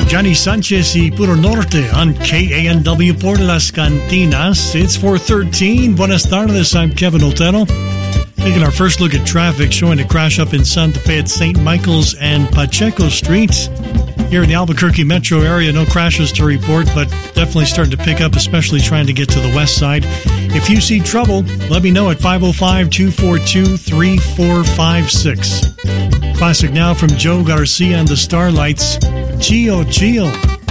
Johnny Sanchez y Puro Norte on KANW por Las Cantinas. It's 4:13. Buenas tardes. I'm Kevin Otero. Taking our first look at traffic, showing a crash up in Santa Fe at St. Michael's and Pacheco Streets. Here in the Albuquerque metro area, no crashes to report, but definitely starting to pick up, especially trying to get to the west side. If you see trouble, let me know at 505-242-3456. Classic now from Joe Garcia and the Starlights, Chio Chio.